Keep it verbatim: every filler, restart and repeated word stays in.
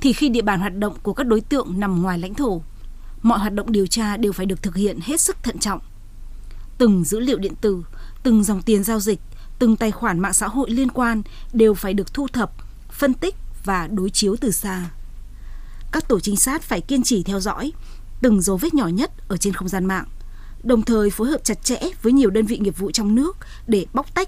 thì khi địa bàn hoạt động của các đối tượng nằm ngoài lãnh thổ, mọi hoạt động điều tra đều phải được thực hiện hết sức thận trọng. Từng dữ liệu điện tử, từng dòng tiền giao dịch, từng tài khoản mạng xã hội liên quan đều phải được thu thập, phân tích và đối chiếu từ xa. Các tổ trinh sát phải kiên trì theo dõi từng dấu vết nhỏ nhất ở trên không gian mạng, đồng thời phối hợp chặt chẽ với nhiều đơn vị nghiệp vụ trong nước để bóc tách